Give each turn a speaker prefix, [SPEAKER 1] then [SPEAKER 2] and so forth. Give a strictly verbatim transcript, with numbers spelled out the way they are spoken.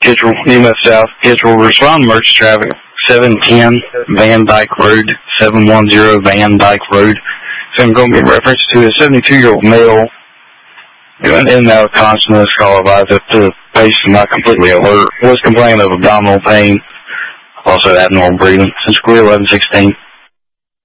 [SPEAKER 1] Kittrell, E M S South, Kittrell, respond emergency traffic, seven ten Van Dyke Road, seven one zero Van Dyke Road. So I'm going to be reference to a seventy-two-year-old male in and out of constant call advised that the patient not completely alert, was complaining of abdominal pain, also abnormal breathing, since Career eleven sixteen.